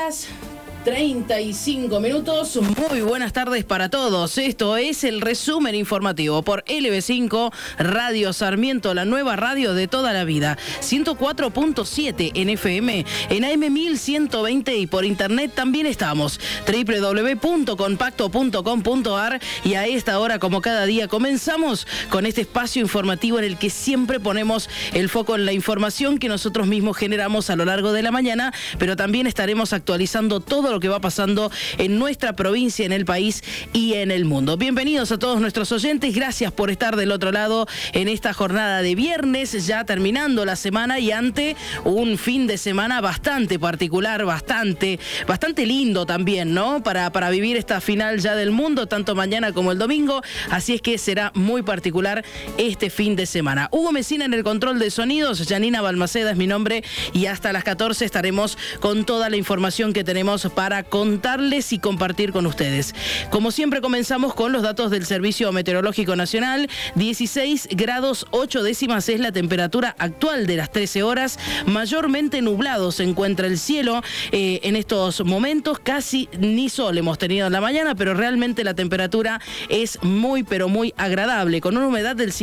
8:35. Muy buenas tardes para todos. Esto es el resumen informativo por LB5 Radio Sarmiento, la nueva radio de toda la vida. 104.7 en FM, en AM 1120 y por internet también estamos. www.compacto.com.ar y a esta hora, como cada día, comenzamos con este espacio informativo en el que siempre ponemos el foco en la información que nosotros mismos generamos a lo largo de la mañana, pero también estaremos actualizando todo lo que va pasando en nuestra provincia, en el país y en el mundo. Bienvenidos a todos nuestros oyentes, gracias por estar del otro lado en esta jornada de viernes, ya terminando la semana y ante un fin de semana bastante particular, bastante lindo también, ¿no? Para vivir esta final ya del mundo, tanto mañana como el domingo, así es que será muy particular este fin de semana. Hugo Mesina en el control de sonidos, Janina Balmaceda es mi nombre y hasta las 14 estaremos con toda la información que tenemos para contarles y compartir con ustedes. Como siempre comenzamos con los datos del Servicio Meteorológico Nacional. 16 grados 8 décimas es la temperatura actual de las 13 horas. Mayormente nublado se encuentra el cielo en estos momentos. Casi ni sol hemos tenido en la mañana, pero realmente la temperatura es muy, pero muy agradable. Con una humedad del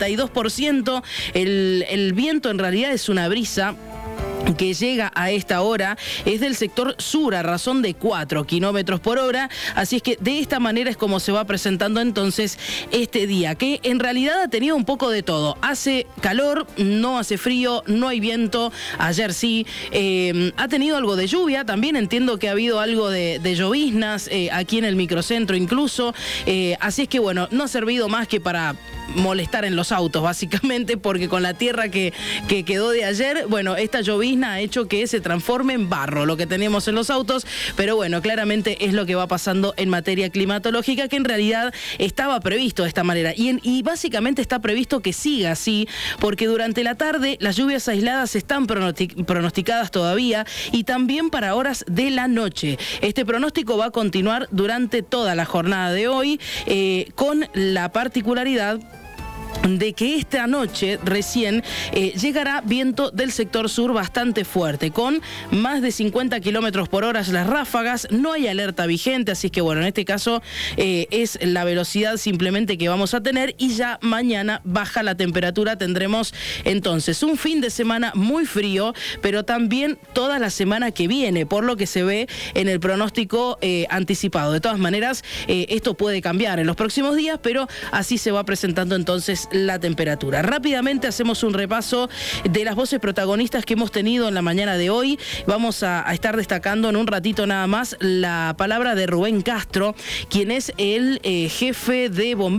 52%. El viento en realidad es una brisa que llega a esta hora, es del sector sur a razón de 4 kilómetros por hora, así es que de esta manera es como se va presentando entonces este día, que en realidad ha tenido un poco de todo. Hace calor, no hace frío, no hay viento, ayer sí, ha tenido algo de lluvia, también entiendo que ha habido algo de lloviznas aquí en el microcentro incluso, así es que bueno, no ha servido más que para molestar en los autos básicamente, porque con la tierra que quedó de ayer, bueno, esta llovizna ha hecho que se transforme en barro lo que tenemos en los autos, pero bueno, claramente es lo que va pasando en materia climatológica, que en realidad estaba previsto de esta manera y básicamente está previsto que siga así, porque durante la tarde las lluvias aisladas están pronosticadas todavía y también para horas de la noche. Este pronóstico va a continuar durante toda la jornada de hoy, con la particularidad de que esta noche recién llegará viento del sector sur bastante fuerte, con más de 50 kilómetros por hora las ráfagas. No hay alerta vigente, así que bueno, en este caso es la velocidad simplemente que vamos a tener y ya mañana baja la temperatura. Tendremos entonces un fin de semana muy frío, pero también toda la semana que viene, por lo que se ve en el pronóstico anticipado. De todas maneras, esto puede cambiar en los próximos días, pero así se va presentando entonces la temperatura. Rápidamente hacemos un repaso de las voces protagonistas que hemos tenido en la mañana de hoy. Vamos a estar destacando en un ratito nada más la palabra de Rubén Castro, quien es el jefe de bomberos